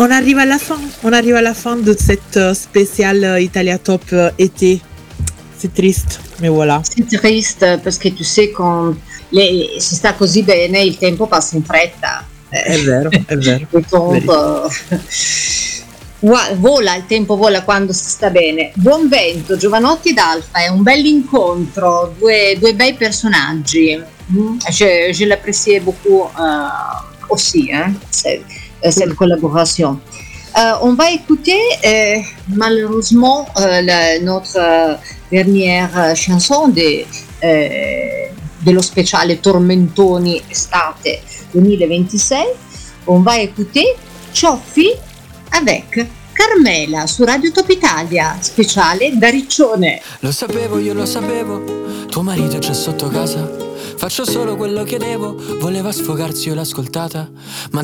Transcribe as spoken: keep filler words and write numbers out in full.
on arrive à la fin. On arrive à la fin de cette euh, spéciale Italia Top euh, été. C'est triste, mais voilà. C'est triste perché tu sais quand le, si sta così bene il tempo passa in fretta. È vero, è vero. Il tempo, vola, il tempo vola quando si sta bene. Buon vento, Jovanotti ed Alpha, è un bell'incontro, due, due bei personaggi. Mm? Je, je l'apprécie beaucoup euh, aussi, hein, cette, cette collaboration. Euh, on va écouter euh, malheureusement euh, la, notre euh, dernière chanson de, euh, dello speciale Tormentoni Estate duemilaventisei. On va écouter Cioffi avec Carmela su Radio Top Italia, speciale da Riccione. Lo sapevo, io lo sapevo, tuo marito c'è sotto casa, faccio solo quello che devo, voleva sfogarsi, io l'ho ascoltata, ma